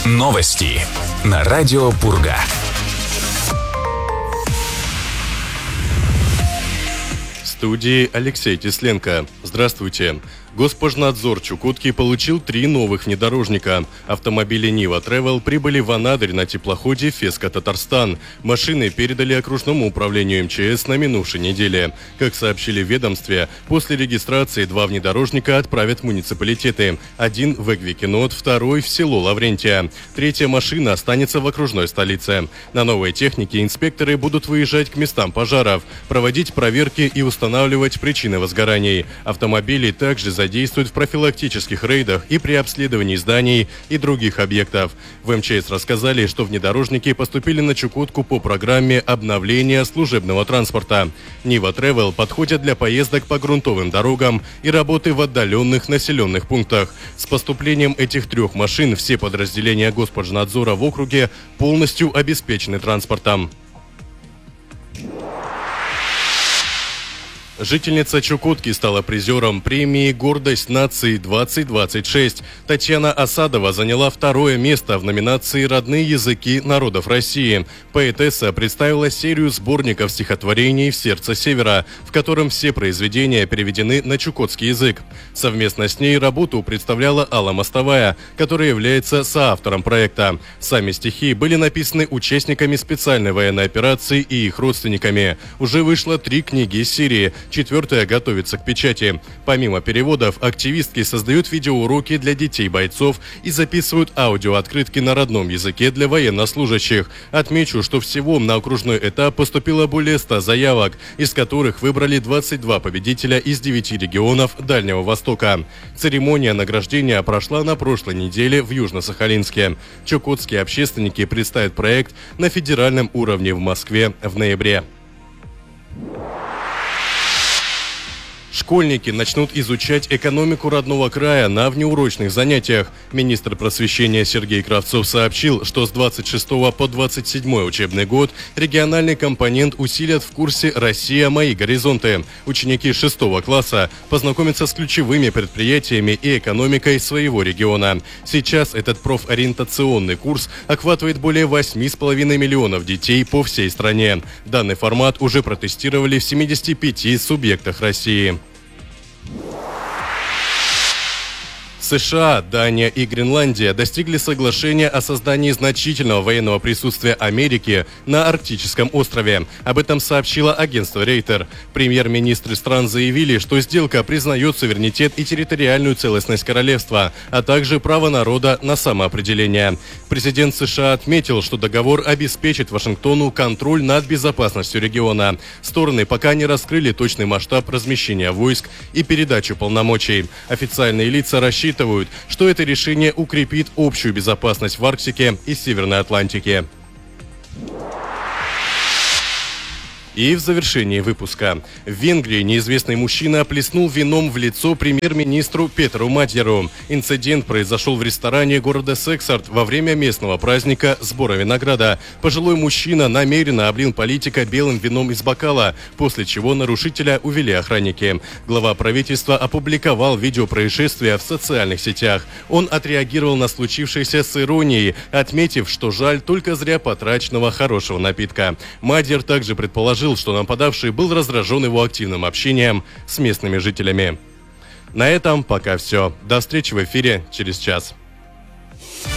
Новости на радио Пурга. В студии Алексей Тесленко. Здравствуйте. Госпожнадзор Чукотки получил 3 новых внедорожника. Автомобили Нива Travel прибыли в Анадырь на теплоходе Феска Татарстан. Машины передали окружному управлению МЧС на минувшей неделе. Как сообщили в ведомстве, после регистрации 2 внедорожника отправят в муниципалитеты. Один в Эгвикинот, второй в село Лаврентия. 3-я машина останется в окружной столице. На новой технике инспекторы будут выезжать к местам пожаров, проводить проверки и устанавливать причины возгораний. Автомобили также задействуют в профилактических рейдах и при обследовании зданий и других объектов. В МЧС рассказали, что внедорожники поступили на Чукотку по программе обновления служебного транспорта. Нива Travel подходят для поездок по грунтовым дорогам и работы в отдаленных населенных пунктах. С поступлением этих 3 машин все подразделения Госпожнадзора в округе полностью обеспечены транспортом. Жительница Чукотки стала призером премии «Гордость нации-2026». Татьяна Осадова заняла 2-е место в номинации «Родные языки народов России». Поэтесса представила серию сборников стихотворений «В сердце Севера», в котором все произведения переведены на чукотский язык. Совместно с ней работу представляла Алла Мостовая, которая является соавтором проекта. Сами стихи были написаны участниками специальной военной операции и их родственниками. Уже вышло 3 книги из серии. 4-я готовится к печати. Помимо переводов, активистки создают видеоуроки для детей-бойцов и записывают аудиооткрытки на родном языке для военнослужащих. Отмечу, что всего на окружной этап поступило более 100 заявок, из которых выбрали 22 победителя из 9 регионов Дальнего Востока. Церемония награждения прошла на прошлой неделе в Южно-Сахалинске. Чукотские общественники представят проект на федеральном уровне в Москве в ноябре. Школьники начнут изучать экономику родного края на внеурочных занятиях. Министр просвещения Сергей Кравцов сообщил, что с 26 по 27 учебный год региональный компонент усилят в курсе «Россия. Мои горизонты». Ученики 6 класса познакомятся с ключевыми предприятиями и экономикой своего региона. Сейчас этот профориентационный курс охватывает более 8,5 миллионов детей по всей стране. Данный формат уже протестировали в 75 субъектах России. США, Дания и Гренландия достигли соглашения о создании значительного военного присутствия Америки на Арктическом острове. Об этом сообщило агентство Рейтер. Премьер-министры стран заявили, что сделка признает суверенитет и территориальную целостность королевства, а также право народа на самоопределение. Президент США отметил, что договор обеспечит Вашингтону контроль над безопасностью региона. Стороны пока не раскрыли точный масштаб размещения войск и передачу полномочий. Официальные лица рассчитывают, что это решение укрепит общую безопасность в Арктике и Северной Атлантике. И в завершении выпуска. В Венгрии неизвестный мужчина плеснул вином в лицо премьер-министру Петру Мадьяру. Инцидент произошел в ресторане города Сексард во время местного праздника сбора винограда. Пожилой мужчина намеренно облил политика белым вином из бокала, после чего нарушителя увели охранники. Глава правительства опубликовал видео происшествия в социальных сетях. Он отреагировал на случившееся с иронией, отметив, что жаль только зря потраченного хорошего напитка. Мадьяр также предположил, что нападавший был раздражен его активным общением с местными жителями. На этом пока все. До встречи в эфире через час.